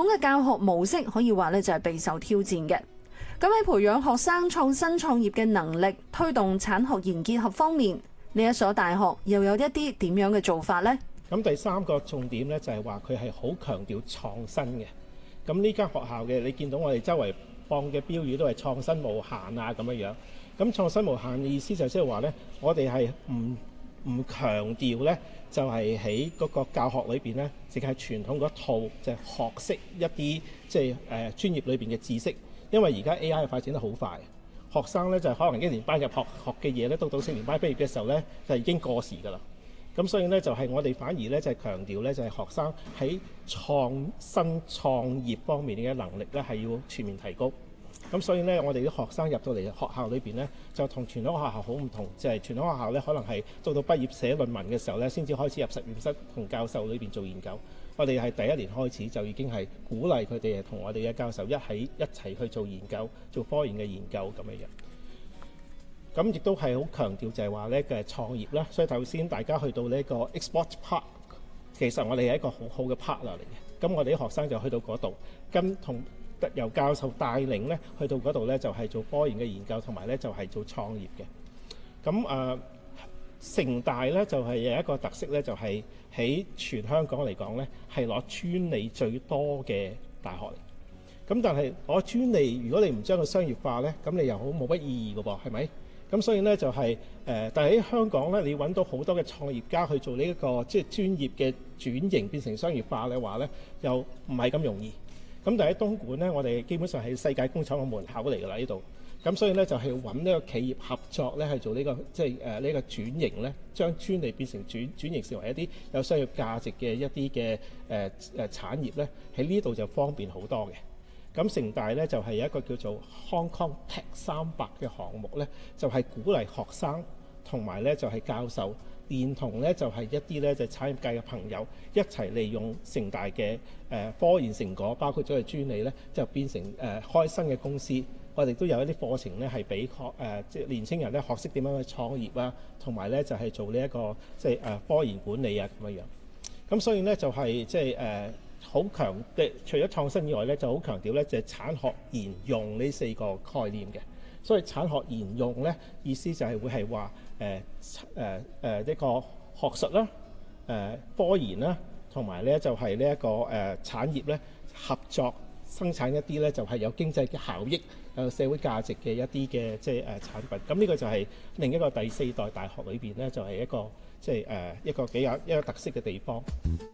嘅教學模式可以話咧就係備受挑戰嘅。咁喺培養學生創新創業嘅能力、推動產學研結合方面，呢一所大學又有一啲點樣嘅做法呢？ 咁第三個重點咧就係話佢係好強調創新嘅。咁呢間學校嘅你見到我哋周圍放嘅標語都係創新無限啊咁樣樣。咁創新無限嘅意思就即係話咧，我哋係唔強調咧，就係喺嗰個教學裏邊咧，淨係傳統嗰套就係學識一啲即係專業裏邊嘅知識。因為而家 AI 發展得好快，學生咧就可能1年班入學嘅嘢咧，到4年班畢業嘅時候咧就已經過時㗎啦。咁所以咧就係我哋反而咧就係強調咧就係學生喺創新創業方面嘅能力咧係要全面提高。咁所以咧我哋啲學生入到嚟學校裏邊咧就同傳統學校好唔同，就係傳統學校咧可能係到畢業寫論文嘅時候咧先至開始入實驗室同教授裏邊做研究。我哋係第1年開始就已經係鼓勵佢哋同我哋嘅教授一齊去做研究，做科研嘅研究咁樣。咁亦都係好強調就係話咧嘅創業啦。所以頭先大家去到呢個 Export Park， 其實我哋係一個好好嘅 partner 嚟嘅。咁我哋啲學生就去到嗰度，同由教授帶領咧去到嗰度咧就係做科研嘅研究，同埋咧就係做創業嘅。咁城大咧就係有一個特色咧，就係喺全香港嚟講咧，係攞專利最多嘅大學嚟。咁但係攞專利，如果你唔將佢商業化咧，咁你又好冇乜意義㗎噃，係咪？咁所以咧就係但係喺香港咧，你揾到好多嘅創業家去做呢一個即係專業嘅轉型變成商業化嘅話咧，又唔係咁容易。咁但係喺東莞咧，我哋基本上係世界工廠嘅門口嚟㗎啦，呢度。咁所以咧就係揾呢個企業合作咧，去做呢個即係呢個轉型咧，將專利變成轉型成為一啲有商業價值嘅一啲嘅產業咧，喺呢度就方便好多嘅。咁城大咧就係有一個叫做 Hong Kong Tech 300嘅項目咧，就係鼓勵學生同埋咧就係教授，連同咧就係一啲咧就產業界嘅朋友一齊利用城大嘅科研成果，包括咗係專利咧，就變成開新嘅公司。我哋都有一啲課程咧，係俾即係年青人咧學識點樣去創業啊，同埋咧就係做呢一個即係科研管理啊咁樣樣。咁所以咧就係即係好強嘅，除咗創新以外咧，就好強調咧就係產學研用呢4個概念嘅。所以產學研用咧意思就係會係話一個學術啦、科研啦，同埋咧就係呢一個產業咧合作生產一啲咧就係有經濟嘅效益、有社會價值嘅一啲嘅即係產品。咁呢個就係另一個第4代大學裏邊咧，就係一個即係一個幾有一個特色嘅地方。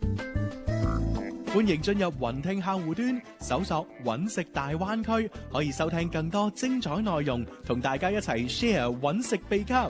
歡迎進入雲聽客戶端，搜索揾食大灣區，可以收聽更多精彩內容，同大家一齊 share 揾食秘笈。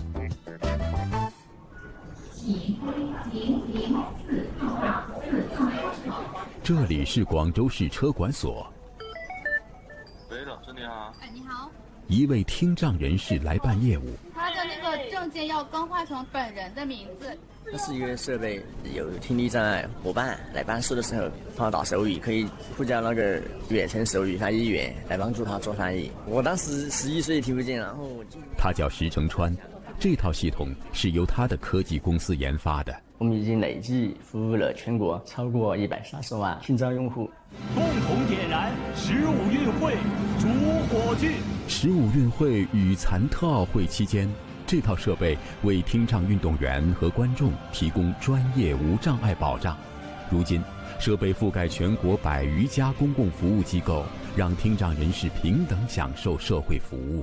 這裡是廣州市車管所。 喂，老師你好。 你好。 一位聽障人士來辦業務。 他的那個證件要更換成本人的名字。 這是一個設備，有聽力障礙夥伴來辦事的時候，幫他打手語，可以呼叫那個遠程手語翻譯員來幫助他做翻譯。我當時11歲聽不見，然後他叫石成川，這套系統是由他的科技公司研發的。 我們已經累計服務了全國超過130萬聽障用戶。 共同點燃15運會主火炬。 15運會與殘特奧會期間，這套設備為聽障運動員和觀眾提供專業無障礙保障。如今，設備覆蓋全國100餘家公共服務機構，讓聽障人士平等享受社會服務。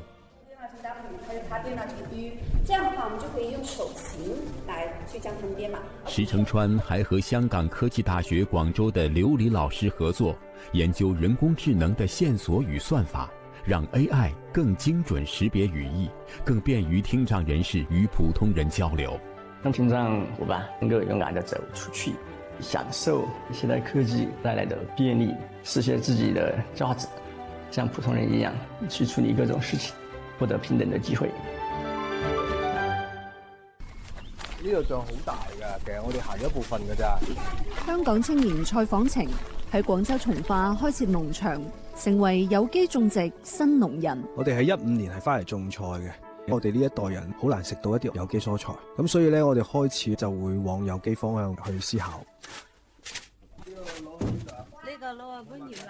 這樣的話，我們就可以用手型來去將它們編碼。 石成川還和香港科技大學廣州的劉禮老師合作，研究人工智能的線索與算法，讓 AI 更精準識別語義，更便於聽障人士與普通人交流。 讓聽障夥伴能夠勇敢地走出去，享受現代科技帶來的便利，實現自己的價值，像普通人一樣去處理各種事情，獲得平等的機會。 呢個像好大㗎，其實我哋行咗一部分㗎咋。 香港青年蔡訪晴喺廣州從化開設農場，成為有機種植新農人。 我哋喺15年係翻嚟種菜嘅，我哋呢一代人好難食到一啲有機蔬菜，咁所以咧我哋開始就會往有機方向去思考。呢個攞啊，搬完啦。